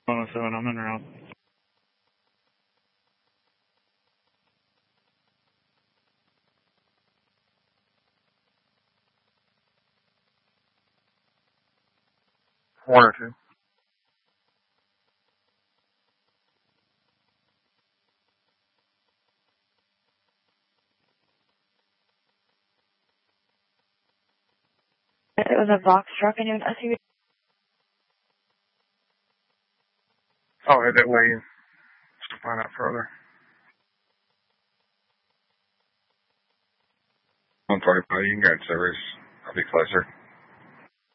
107, I'm in route. One or two. It was a box truck and an SUV. I'll head that way just to find out further. 145, you can go in service. I'll be closer.